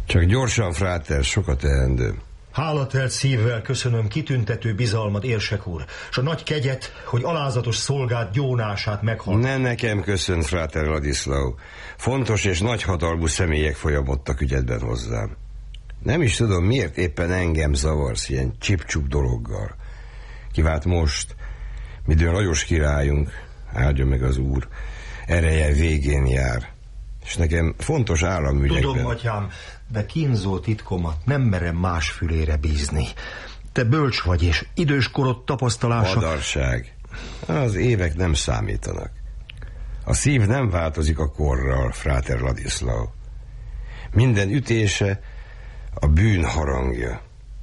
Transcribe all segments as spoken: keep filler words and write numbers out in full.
Csak gyorsan, fráter, sokat teendő. Hálatelt szívvel köszönöm kitüntető bizalmat, érsek úr, s a nagy kegyet, hogy alázatos szolgád gyónását meghalt. Ne nekem köszön, fráter Ladislav. Fontos és nagyhatalmú személyek folyamodtak ügyedben hozzám. Nem is tudom, miért éppen engem zavarsz ilyen csip-csup dologgal. Kivált most, midőn Lajos királyunk, áldja meg az úr, ereje végén jár. És nekem fontos államügyekben... Tudom, atyám, de kínzó titkomat nem merem más fülére bízni. Te bölcs vagy, és időskorod tapasztalása... Padarság. Az évek nem számítanak. A szív nem változik a korral, fráter Ladislav. Minden ütése a bűn harangja.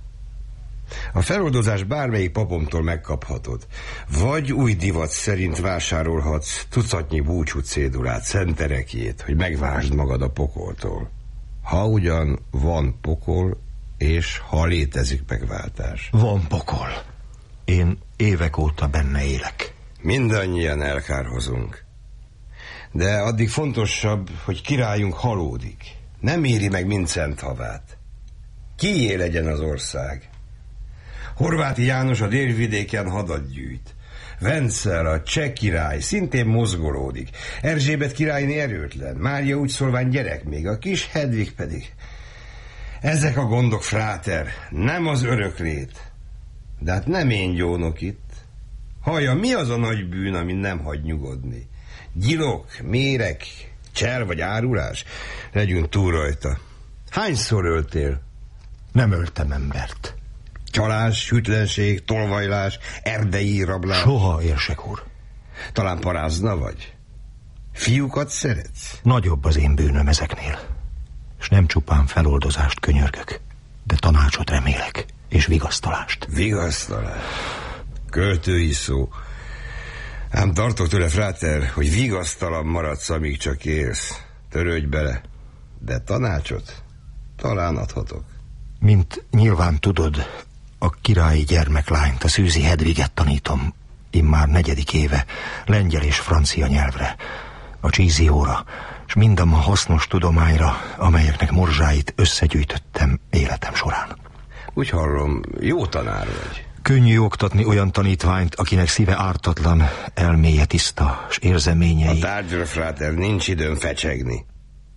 A feloldozás bármelyik papomtól megkaphatod. Vagy új divat szerint vásárolhatsz tucatnyi búcsú cédulát, szenterekjét, hogy megvásd magad a pokoltól. Ha ugyan van pokol, és ha létezik megváltás. Van pokol. Én évek óta benne élek. Mindannyian elkárhozunk. De addig fontosabb, hogy királyunk halódik. Nem éri meg Mincent havát. Kié legyen az ország? Horváti János a délvidéken hadat gyűjt. Vencel, a cseh király, szintén mozgolódik. Erzsébet királyné erőtlen. Mária úgy szólván gyerek még, a kis Hedvig pedig. Ezek a gondok, fráter, nem az öröklét. De hát nem én gyónok itt. Hallja, mi az a nagy bűn, ami nem hagy nyugodni? Gyilok, méreg, cser vagy árulás? Legyünk túl rajta. Hányszor öltél? Nem öltem embert. Csalás, hűtlenség, tolvajlás, erdei rablás. Soha, érsek úr. Talán parázna vagy? Fiúkat szeretsz? Nagyobb az én bűnöm ezeknél. És nem csupán feloldozást könyörgök, de tanácsot remélek, és vigasztalást. Vigasztalás? Költői szó. Ám tartok tőle, fráter, hogy vigasztalan maradsz, amíg csak élsz. Törődj bele. De tanácsot talán adhatok. Mint nyilván tudod, a királyi gyermeklányt, a Szűzi Hedviget tanítom, immár negyedik éve, lengyel és francia nyelvre, a csízióra, és mindam a hasznos tudományra, amelyeknek morzsáit összegyűjtöttem életem során. Úgy hallom, jó tanár vagy. Könnyű oktatni olyan tanítványt, akinek szíve ártatlan, elméje tiszta, és érzeményei... A tárgyra, fráter, nincs időm fecsegni.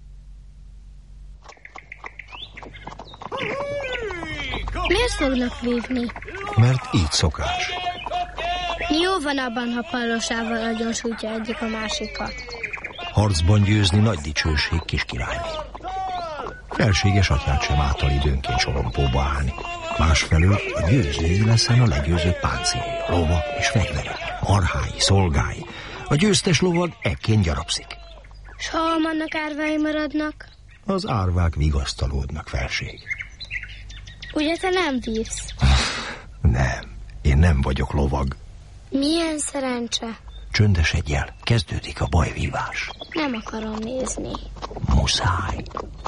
Miért fognak vívni? Mert így szokás. Jó van abban, ha pallosával agyon sújtja egyik a másikat. Harcban győzni nagy dicsőség, kis királyné. Felséges atyát sem által időnként sorompóba állni. Másfelől a győzői leszen a legyőzők páncélja, lova és fegyvere, marhái, szolgái. A győztes lovad ekként gyarapszik. S ha annak árvái maradnak? Az árvák vigasztalódnak, felség. Ugye te nem vívsz? Nem, én nem vagyok lovag. Milyen szerencse. Csöndesedj el, kezdődik a bajvívás. Nem akarom nézni. Muszáj.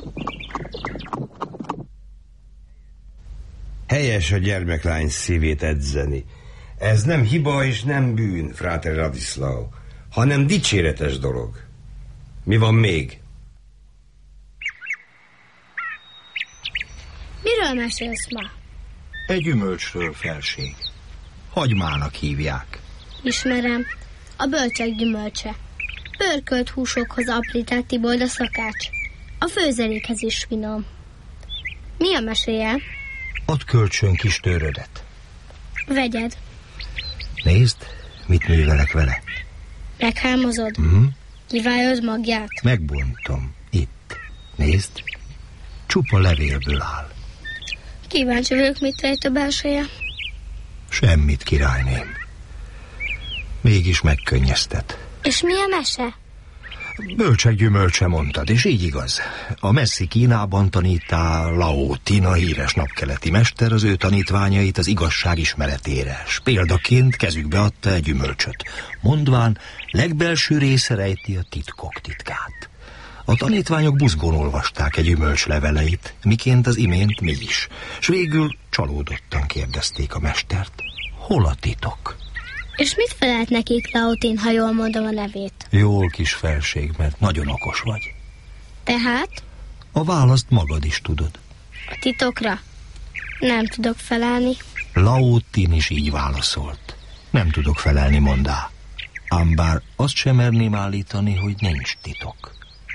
Helyes a gyermeklány szívét edzeni. Ez nem hiba és nem bűn, fráter Ladislav, hanem dicséretes dolog. Mi van még? Miről mesélsz ma? Egy gyümölcsről, felség. Hagymának hívják. Ismerem. A bölcsek gyümölcse. Pörkölt húsokhoz aprített Tibold a szakács. A főzelékhez is finom. Mi a meséje? Ott kölcsön kis tőrödet. Vegyed. Nézd, mit művelek vele. Meghámozod? Uh-huh. Kiválod magját? Megbontom. Itt. Nézd. Csupa levélből áll. Kíváncsi vagyok, mit rejt a belseje. Semmit, királyném. Mégis megkönnyeztet. És mi a mese? Bölcsek gyümölcse mondtad, és így igaz. A messzi Kínában tanítá Lao Tina, híres napkeleti mester, az ő tanítványait az igazság ismeretére, s példaként kezükbe adta egy gyümölcsöt, mondván, legbelső része rejti a titkok titkát. A tanítványok buzgón olvasták egy gyümölcs leveleit, miként az imént mi is, s végül csalódottan kérdezték a mestert, hol a titok? És mit felelt nekik Lautin, ha jól mondom a nevét? Jól, kis felség, mert nagyon okos vagy. Tehát? A választ magad is tudod. A titokra nem tudok felelni. Laotin is így válaszolt. Nem tudok felelni, mondá. Ám bár azt sem merném állítani, hogy nincs titok.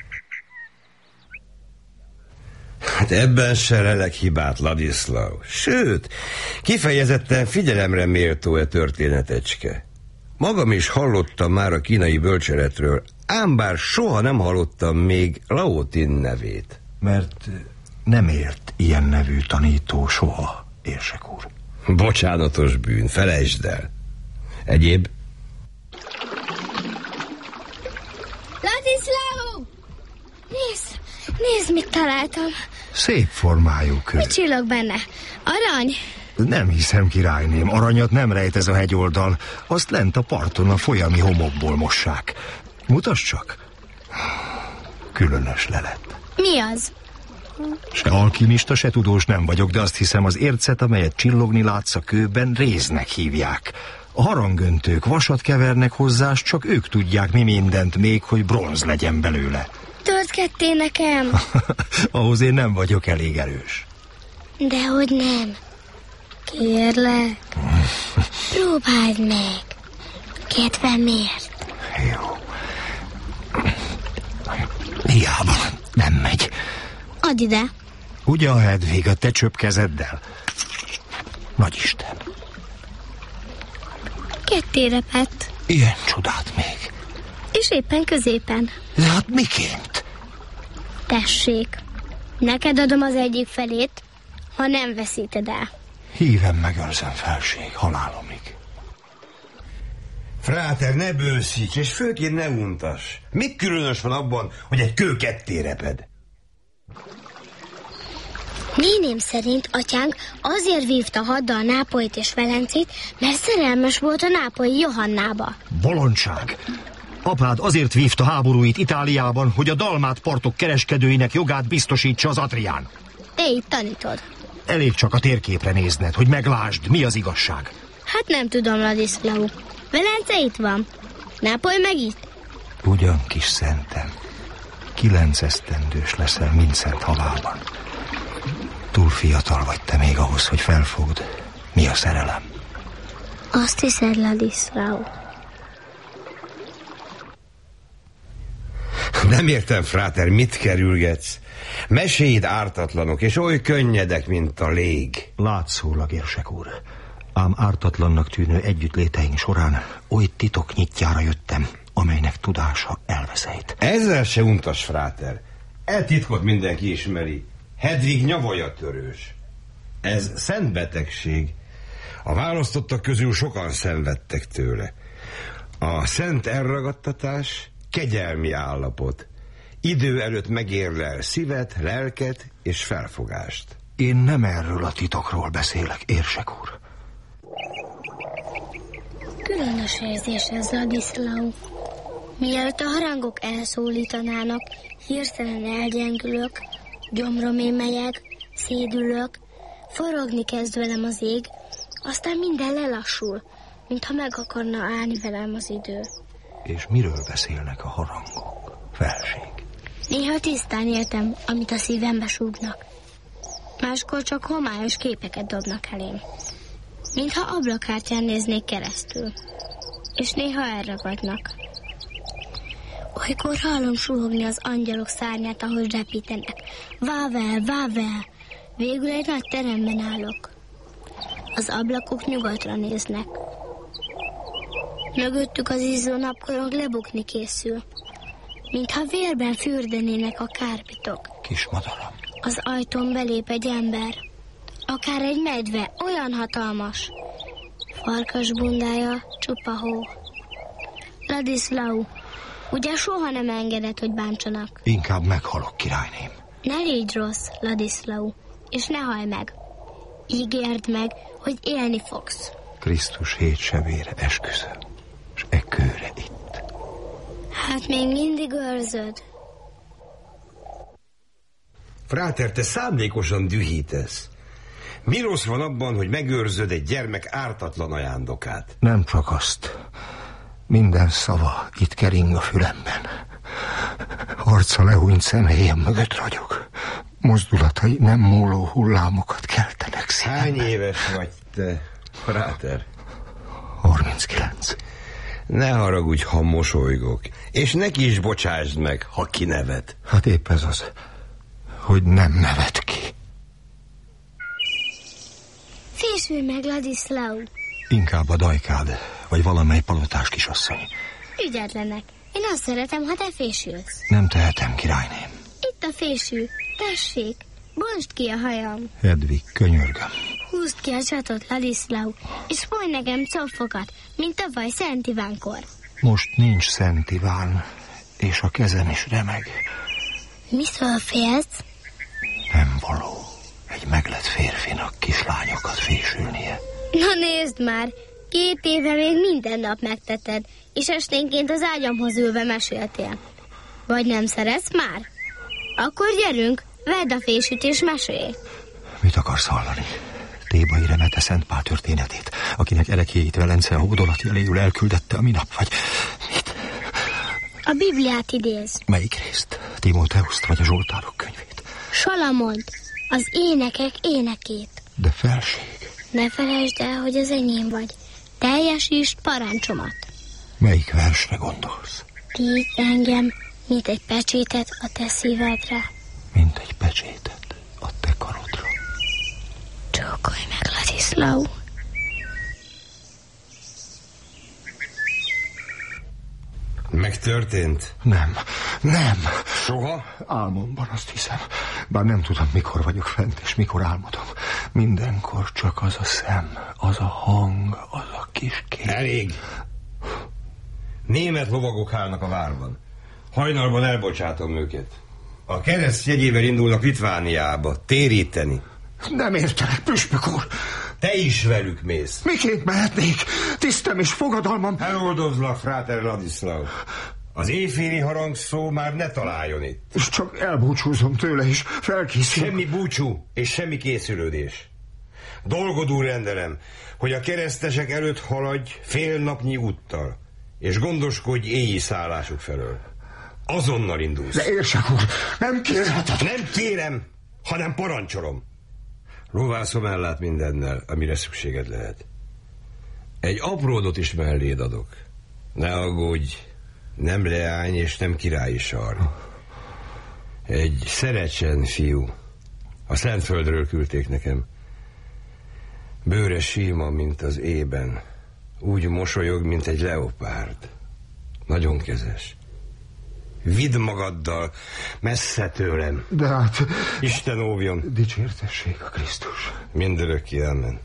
Hát ebben se lelek hibát, Ladislav. Sőt, kifejezetten figyelemre méltó e történetecske. Magam is hallottam már a kínai bölcseletről, ám bár soha nem hallottam még Laotin nevét. Mert nem ért ilyen nevű tanító soha, érsek úr. Bocsánatos bűn, felejtsd el. Egyéb? Ladislav! Nézd, nézd, mit találtam. Szép formájú kő. Mi csillog benne? Arany? Nem hiszem, királyném, aranyat nem rejt ez a hegyoldal. Azt lent a parton a folyami homokból mossák. Mutasd csak. Különös lelet. Mi az? Se alkimista, se tudós nem vagyok, de azt hiszem, az ércet, amelyet csillogni látsz a kőben, réznek hívják. A harangöntők vasat kevernek hozzá, s csak ők tudják mi mindent még, hogy bronz legyen belőle. Tört ketté nekem. Ahhoz én nem vagyok elég erős. Dehogy nem. Kérlek. Próbáld meg. Kedvemért. Jó. Hiába nem megy. Add ide. Ugyan, Hedvig, a te csöpp kezeddel. Nagyisten. Ketté repett. Ilyen csodát még. És éppen középen. De hát miként? Tessék. Neked adom az egyik felét, ha nem veszíted el. Hívem megőrzem felség, halálomig. Fráter, ne bőszíts, és főként ne untass. Mi különös van abban, hogy egy kő ketté reped? Néném szerint atyánk azért vívta haddal Nápolyt és Velencét, mert szerelmes volt a nápolyi Johannába. Bolondság! Apád azért vívta háborúit Itáliában, hogy a dalmát partok kereskedőinek jogát biztosítsa az Adrián. Te itt tanítod. Elég csak a térképre nézned, hogy meglásd, mi az igazság. Hát nem tudom, Ladislav. Velence itt van. Nápoly meg itt. Ugyan, kis szentem. Kilenc esztendős leszel mindszent halálban. Túl fiatal vagy te még ahhoz, hogy felfogd, mi a szerelem. Azt hiszed, Ladislav. Nem értem, fráter, mit kerülgetsz? Meséid ártatlanok, és oly könnyedek, mint a lég. Látszólag, érsek úr. Ám ártatlannak tűnő együttléteink során oly titok nyitjára jöttem, amelynek tudása elveszejt. Ezzel se untas, fráter. E titkot mindenki ismeri. Hedvig nyavaja-törős. Ez szent betegség. A választottak közül sokan szenvedtek tőle. A szent elragadtatás kegyelmi állapot. Idő előtt megérlel szívet, lelket és felfogást. Én nem erről a titokról beszélek, érsek úr. Különös érzés ez, Ladislav. Mielőtt a harangok elszólítanának, hirtelen elgyengülök, gyomromé melyeg, szédülök, forogni kezd velem az ég, aztán minden lelassul, mintha meg akarna állni velem az idő. És miről beszélnek a harangok, felség? Néha tisztán értem, amit a szívembe súgnak. Máskor csak homályos képeket dobnak elém. Mintha ablakártyán néznék keresztül. És néha elragadnak. Olykor hallom suhogni az angyalok szárnyát, ahogy repítenek. Vável, vável! Végül egy nagy teremben állok. Az ablakok nyugatra néznek. Mögöttük az izzó napkorong lebukni készül. Mintha vérben fürdenének a kárpitok. Kismadaram. Az ajtón belép egy ember. Akár egy medve, olyan hatalmas. Farkas bundája, csupa hó. Ladislav, ugye soha nem engedett, hogy bántsanak? Inkább meghalok, királyném. Ne légy rossz, Ladislav, és ne halj meg. Ígérd meg, hogy élni fogsz. Krisztus hét sebére esküszöm, és e kőre itt. Hát még mindig őrzöd. Fráter, te szándékosan dühítesz. Mi rossz van abban, hogy megőrzöd egy gyermek ártatlan ajándokát? Nem csak azt. Minden szava itt kering a fülemben. Arca lehúnyt szemhéjem mögött ragyog. Mozdulatai nem múló hullámokat keltenek szívemben. Hány éves vagy te, fráter? harminckilenc. Ne haragudj, ha mosolygok. És neki is bocsásd meg, ha kinevet. Hát épp ez az, hogy nem nevet ki. Fésülj meg, Ladislau. Inkább a dajkád, vagy valamely palotás kisasszony. Ügyetlenek. Én azt szeretem, ha te fésülsz. Nem tehetem, királyném. Itt a fésű. Tessék, bontsd ki a hajam. Hedvig, könyörgöm. Húzd ki a csatot, Ladislau, és folyj nekem cofokat, mint tavaly Szent Ivánkor. Most nincs Szent Iván, és a kezem is remeg. Mitől félsz? Nem való egy meglett férfinak kislányokat fésülnie. Na nézd már, két éve még minden nap megtetted, és esténként az ágyamhoz ülve meséltél. Vagy nem szeretsz már? Akkor gyerünk, vedd a fésűt és mesélj. Mit akarsz hallani? Thébai Remete Szent Pál történetét, akinek ereklyéit Velence a hódolat jeléül elküldette a minap, vagy mit? A Bibliát idéz. Melyik részt? Timóteuszt vagy a Zsoltárok könyvét? Salamont, az énekek énekét. De felség. Ne felejtsd el, hogy az enyém vagy. Teljesítsd parancsomat. Melyik versre gondolsz? Tíz engem, mint egy pecsétet a te szívedre. Mint egy pecsétet a te karodra. Csókolj meg, Ladislau. Megtörtént? Nem, nem. Soha? Álmomban azt hiszem. Bár nem tudom, mikor vagyok fent, és mikor álmodom. Mindenkor csak az a szem, az a hang, az a kis kép. Elég. Német lovagok állnak a várban. Hajnalban elbocsátom őket. A kereszt jegyével indulnak Litvániába, téríteni. Nem értelek, püspök úr. Te is velük mész. Miként mehetnék? Tisztem és fogadalmam... Eloldozlak, fráter Ladislau. Az éjféli harangszó már ne találjon itt. És csak elbúcsúzom tőle, és felkészülök. Semmi búcsú és semmi készülődés. Dolgodul rendelem, hogy a keresztesek előtt haladj fél napnyi úttal, és gondoskodj éjjel szállásuk felől. Azonnal indulsz. De érsek úr, nem kérheted. Nem kérem, hanem parancsolom. Lovászom ellát mindennel, amire szükséged lehet. Egy apródot is melléd adok. Ne aggódj, nem leány és nem királyi sar. Egy Szerecsen fiú. A Szentföldről küldték nekem. Bőre síma, mint az ében. Úgy mosolyog, mint egy leopárd. Nagyon kezes. Vidd magaddal, messze tőlem. De hát... Isten óvjon. Dicsértessék a Krisztus. Mindörökké, amen.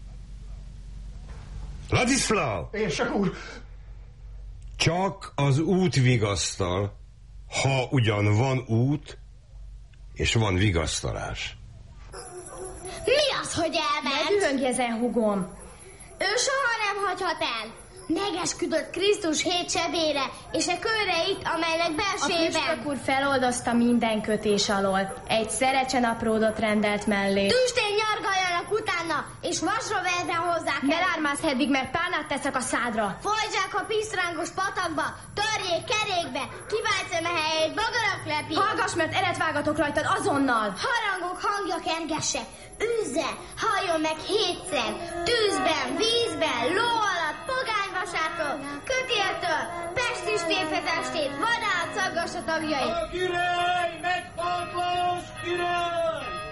Ladislau! Érsek úr! Csak az út vigasztal, ha ugyan van út, és van vigasztalás. Mi az, hogy elment? Ne dühöngj ezen, hugom. Ő soha nem hagyhat el. Megesküdött Krisztus hét sebére, és a köreit, amelynek A belsejében... püspök úr feloldozta minden kötés alól. Egy Szerecsen apródot rendelt mellé. Tüstén nyargaljanak utána, és vasra vedre hozzák Ne el. lármázz, Hedvig, mert pálnát teszek a szádra. Folytsák a pisztrángos patakba, törjék kerékbe, kivált szeme helyét bogarak lepi. Hallgass, mert eretvágatok rajtad azonnal. Harangok hangja kergesse, üzze, halljon meg hétszer, tűzben, vízben, ló alatt, pogányvasától, kötéltől, pesti stéphetestét, vadállat szaggassa tagjait. A király meghalt!